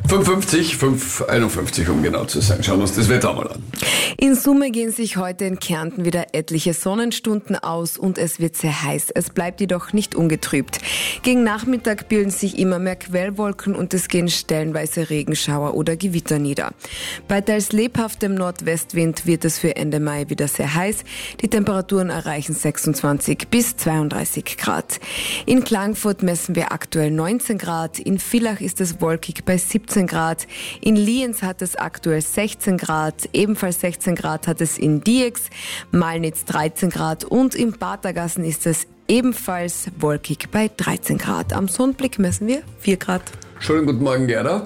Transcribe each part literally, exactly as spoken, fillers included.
fünfundfünfzig, fünf einundfünfzig, um genau zu sein. Schauen wir uns das Wetter mal an. In Summe gehen sich heute in Kärnten wieder etliche Sonnenstunden aus und es wird sehr heiß. Es bleibt jedoch nicht ungetrübt. Gegen Nachmittag bilden sich immer mehr Quellwolken und es gehen stellenweise Regenschauer oder Gewitter nieder. Bei teils lebhaftem Nordwestwind wird es für Ende Mai wieder sehr heiß. Die Temperaturen erreichen sechsundzwanzig bis zweiunddreißig Grad. In Klagenfurt messen wir aktuell neunzehn Grad, in Villach ist es wolkig bei siebzehn Grad, in Lienz hat es aktuell sechzehn Grad, ebenfalls sechzehn Grad hat es in Diex, Malnitz dreizehn Grad und im Patergassen ist es ebenfalls wolkig bei dreizehn Grad. Am Sonnenblick messen wir vier Grad. Schönen guten Morgen, Gerda.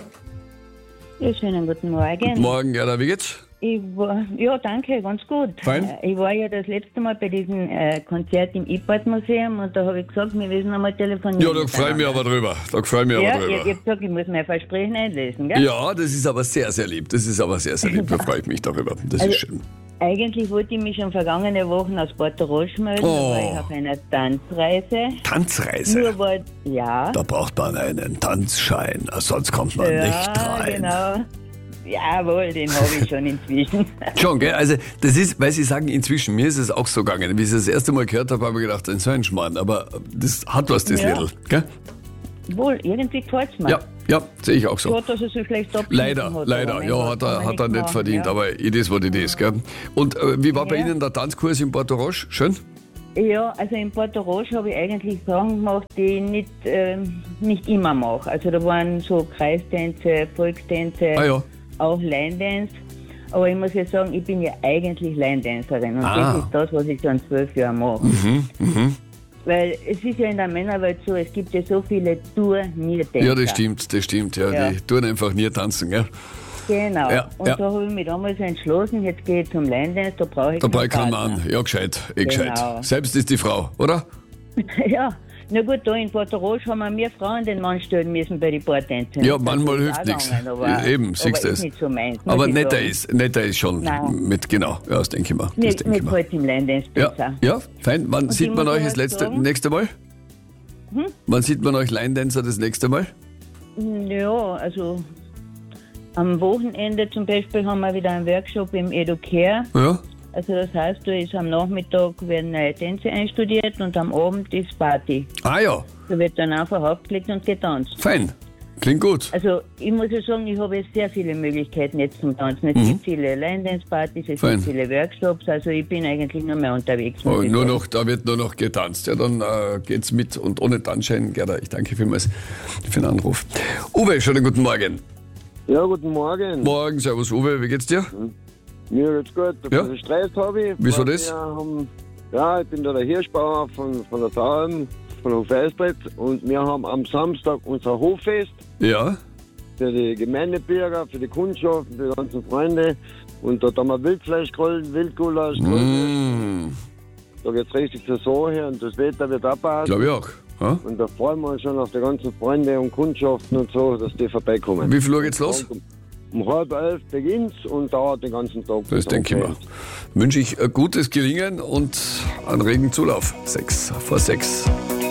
Ja, schönen guten Morgen. Guten Morgen, Gerda, wie geht's? Ich war, ja, danke, ganz gut. Fein. Ich war ja das letzte Mal bei diesem äh, Konzert im E-Port-Museum und da habe ich gesagt, wir müssen einmal telefonieren. Ja, da freue ich mich aber drüber. Da freue ich mich ja, aber drüber. Ich, ich habe gesagt, ich muss mein Versprechen einlösen, gell? Ja, das ist aber sehr, sehr lieb. Das ist aber sehr, sehr lieb. Da freue ich mich darüber. Das also, ist schön. Eigentlich wollte ich mich schon vergangene Wochen aus Porto Roche melden, Oh. da war ich auf einer Tanzreise. Tanzreise? Nur war, ja. Da braucht man einen Tanzschein, sonst kommt man ja, nicht rein. Genau. Jawohl, den habe ich schon inzwischen. Schon, gell? Also, das ist, weil Sie sagen inzwischen, mir ist es auch so gegangen. Wie ich es das erste Mal gehört habe, habe ich gedacht, ein so ein Schmarrn. Aber das hat was, das Ja. Lidl, gell? Wohl, irgendwie gefällt es mir. Ja, ja, sehe ich auch so. Schade, dass er sich vielleicht abgeschnitten Leider, hat. leider. aber Ja, mein hat Gott, er, kann man hat er nichts nicht machen, verdient. ja. Aber it is what it is, gell? Und äh, wie war bei Ja. Ihnen der Tanzkurs in Porto Roche? Schön? Ja, also in Porto Roche habe ich eigentlich Sachen gemacht, die ich nicht, ähm, nicht immer mache. Also da waren so Kreistänze, Volkstänze, Ah ja. auch Line-Dance. Aber ich muss ja sagen, ich bin ja eigentlich Line-Dancerin und Ah. das ist das, was ich schon zwölf Jahre mache. Mhm, mhm. Weil es ist ja in der Männerwelt so, es gibt ja so viele Tour-Nier-Tänzer. Ja, das stimmt, das stimmt. Ja, Ja. Die tun einfach nie tanzen, gell? Genau. Ja, und ja. da habe ich mich damals entschlossen, jetzt gehe ich zum Line-Dance, da brauche ich Da keinen brauche ich keinen Partner. Mann. Ja, gescheit, eh gescheit. Genau. Selbst ist die Frau, oder? Ja, na gut, da in Porto Roche haben wir mehr Frauen den Mann stellen müssen bei den Bartänzen. Ja, Das manchmal ist hilft auch nichts. gegangen, Aber, Eben, siehst du aber es. ist nicht so meins, muss Aber ich netter sagen. ist, netter ist schon Nein. mit, genau. Ja, das denke ich mir. Das Mir, denke mir ich mir. gefällt im Line-Dance Ja, besser. ja, fein. Wann Und sieht ich man muss euch aber das letzte, sagen- nächste Mal? Hm? Wann sieht man euch Line-Dancer das nächste Mal? Ja, also am Wochenende zum Beispiel haben wir wieder einen Workshop im Educare. Ja. Also das heißt, da ist am Nachmittag werden neue Tänze einstudiert und am Abend ist Party. Ah ja, Da wird dann einfach aufgelegt und getanzt. fein. Klingt gut. Also ich muss ja sagen, ich habe jetzt sehr viele Möglichkeiten jetzt zum Tanzen. Es gibt viele Line-Dance-Partys, es Mhm. Fein. gibt viele Workshops, also ich bin eigentlich nur mehr unterwegs. muss Oh, ich nur sagen. noch, da wird nur noch getanzt. Ja, dann äh, geht's mit und ohne Tanzschein. Gerda, ich danke vielmals für den Anruf. Uwe, schönen guten Morgen. Ja, guten Morgen. Morgen, servus Uwe, wie geht's dir? Mir geht's gut. Ein Ja. bisschen Stress habe ich. Wieso weil das? Wir haben, ja, ich bin da der Hirschbauer von, von der Tauern, von Hof Eisbrett und wir haben am Samstag unser Hoffest Ja, für die Gemeindebürger, für die Kundschaft, für die ganzen Freunde. Und dort haben wir Wildfleisch grillen, Wildgulasch grillen. mmh, Da geht's richtig zur Sache und das Wetter wird abpassen. glaube ich auch. Ja? Und da freuen wir uns schon auf die ganzen Freunde und Kundschaften und so, dass die vorbeikommen. Wie viel Uhr geht's los? Um, um halb elf beginnt's und dauert den ganzen Tag. Das denke ich mir. Wünsche ich ein gutes Gelingen und einen regen Zulauf. Sechs vor sechs.